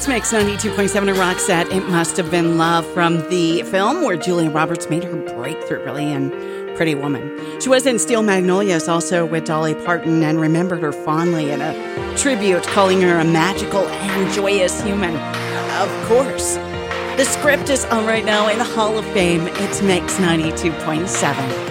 It's Mix 92.7 and Roxette. It Must Have Been Love from the film where Julia Roberts made her breakthrough, really, in Pretty Woman. She was in Steel Magnolias also with Dolly Parton and remembered her fondly in a tribute, calling her a magical and joyous human. Of course. The script is on right now in the Hall of Fame. It's Mix 92.7.